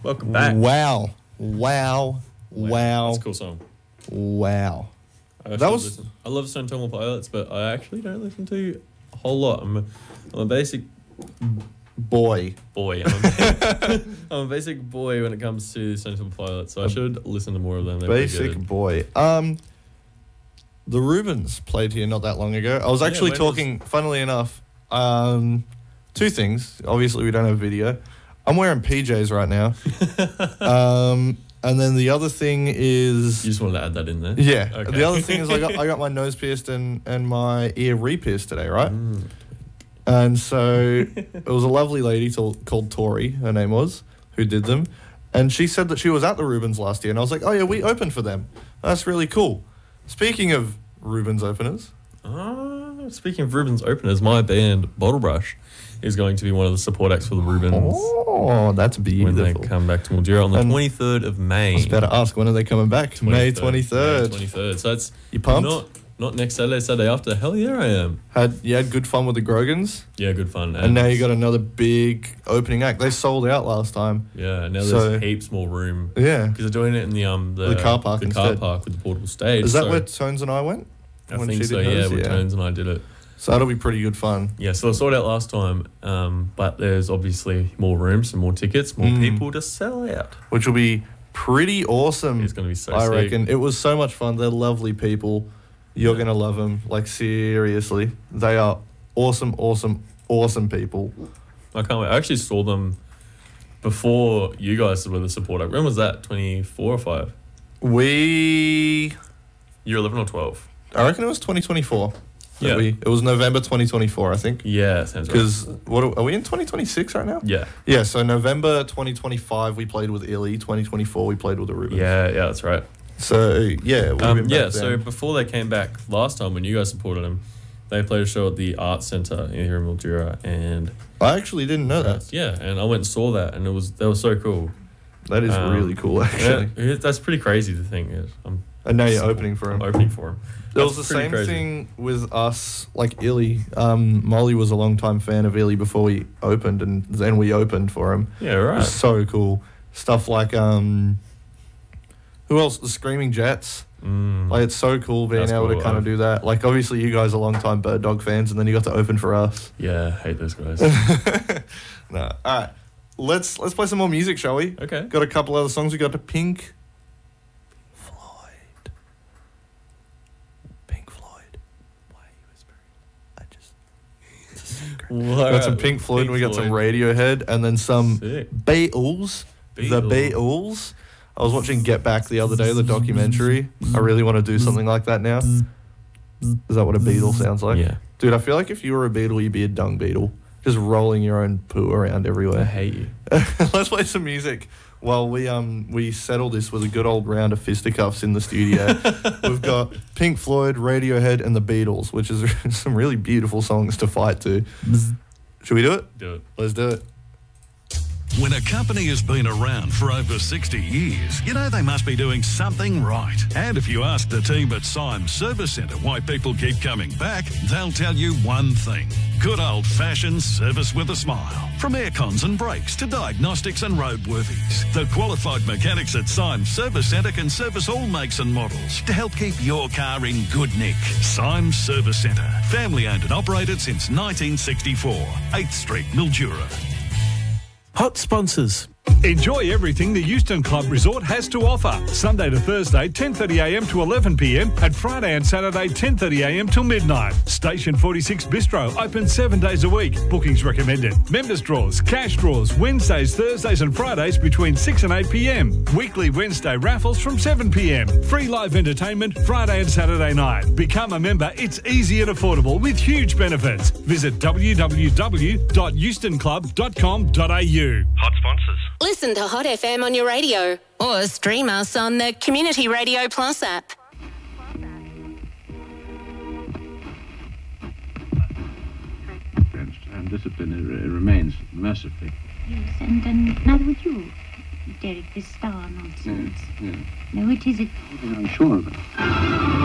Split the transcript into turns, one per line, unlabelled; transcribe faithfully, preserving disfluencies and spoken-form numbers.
Welcome back.
Wow. Wow. Wow.
That's a cool song.
Wow.
I
That was-
listen. I love Stone Temple Pilots, but I actually don't listen to a whole lot. I'm a, I'm a basic
Boy.
boy. I'm a, I'm a basic boy when it comes to Stone Temple Pilots, so I should listen to more of them. They're pretty
Basic
good.
boy. Um, the Rubens played here not that long ago. I was actually
when
talking, funnily enough, um, two things. Obviously, we don't have video. I'm wearing P Js right now. um, and then the other thing is...
You just wanted to add that in there?
Yeah.
Okay.
The other thing is I got I got my nose pierced and, and my ear re-pierced today, right?
Mm.
And so it was a lovely lady to, called Tori, her name was, who did them. And she said that she was at the Rubens last year. And I was like, oh, yeah, we opened for them. That's really cool. Speaking of Rubens openers.
Ah, speaking of Rubens openers, my band, Bottle Brush, is going to be one of the support acts for the Rubens
Oh, that's beautiful.
when they come back to Mildura on the
And
twenty-third of May.
I was about to ask, when are they coming back? May twenty-third.
May twenty-third. So it's
You pumped?
not not next Saturday, Saturday after. Hell yeah, I am.
Had You had good fun with the Grogans.
Yeah, good fun.
And now you got another big opening act. They sold out last time.
Yeah, now there's
So-
heaps more room.
Yeah.
Because they're doing it in the um the,
The car park
the car
instead.
park with the portable stage.
Is that
so
where Tones and I went?
I
when
think
she
so,
did
yeah,
hers?
where
Yeah.
Tones and I did it.
So that'll be pretty good fun.
Yeah, so they sold out last time, um, but there's obviously more rooms and more tickets, more
Mm.
people to sell out.
Which will be pretty awesome.
It's going to be so
I
sick.
reckon. It was so much fun. They're lovely people. You're going to love them. Like, seriously. They are awesome, awesome, awesome people.
I can't wait. I actually saw them before you guys were the support act. When was that? twenty-four or five?
We...
Year eleven or twelve?
I reckon it was twenty twenty-four. that
Yeah.
We, it was November twenty twenty-four, I think.
Yeah, sounds right.
Because, what are, are we in twenty twenty-six right now?
Yeah.
Yeah, so November twenty twenty-five, we played with Illy. twenty twenty-four, we played with the Rubens.
Yeah, yeah, that's right.
So, yeah, we've
Um,
been
yeah,
back
so
then.
before they came back last time when you guys supported them, they played a show at the Arts Centre here in Mildura, and
I actually didn't know that.
yeah, and I went and saw that, and it was that was so cool.
That is
Um,
really cool, actually.
Yeah, it- that's pretty crazy. The thing is, I'm
And now you're opening for him.
I'm opening for him.
There was
That's
the
pretty
same
crazy.
thing with us, like Illy. Um, Molly was a long-time fan of Illy before we opened, and then we opened for him.
Yeah,
It
right.
was so cool. Stuff like, um, who else? The Screaming Jets.
Mm.
Like, it's so cool being
That's
able to
cool.
kind of
I've-
do that. Like, obviously, you guys are long-time Bird Dog fans, and then you got to open for us.
Yeah, I hate those guys.
No. All right. Let's, let's play some more music, shall we?
Okay.
Got a couple other songs. We got the Pink Floyd. Pink Floyd. Why are you whispering? I just... It's a secret. We got some Pink Floyd, and we got some Radiohead, and then some
Sick.
Beatles. The
Beatles.
Beatles. I was watching Get Back the other day, the documentary. I really want to do something like that now. Is that what a beetle sounds like?
Yeah.
Dude, I feel like if you were a beetle, you'd be a dung beetle. Just rolling your own poo around
I
everywhere.
hate you.
Let's play some music while we um we settle this with a good old round of fisticuffs in the studio. We've got Pink Floyd, Radiohead, and the Beatles, which is some really beautiful songs to fight to. Should we do it?
Do it.
Let's do it.
When a company has been around for over sixty years, you know they must be doing something right. And if you ask the team at Symes Service Centre why people keep coming back, they'll tell you one thing. Good old-fashioned service with a smile. From aircons and brakes to diagnostics and roadworthies, the qualified mechanics at Symes Service Centre can service all makes and models to help keep your car in good nick. Symes Service Centre, family-owned and operated since nineteen sixty-four. eighth Street, Mildura.
Hot sponsors.
Enjoy everything the Euston Club Resort has to offer. Sunday to Thursday, ten thirty a m to eleven p m and Friday and Saturday, ten thirty a m till midnight. Station forty-six Bistro, open seven days a week. Bookings recommended. Members draws, cash draws, Wednesdays, Thursdays and Fridays between six and eight p m. Weekly Wednesday raffles from seven p m. Free live entertainment Friday and Saturday night. Become a member. It's easy and affordable with huge benefits. Visit w w w dot euston club dot com dot a u.
Hot sponsors.
Listen to Hot F M on your radio or stream us on the Community Radio Plus app.
And discipline it, it remains mercifully.
Yes, and another with you, Derek, this star nonsense.
Yeah, yeah.
No, it isn't.
I'm sure of it.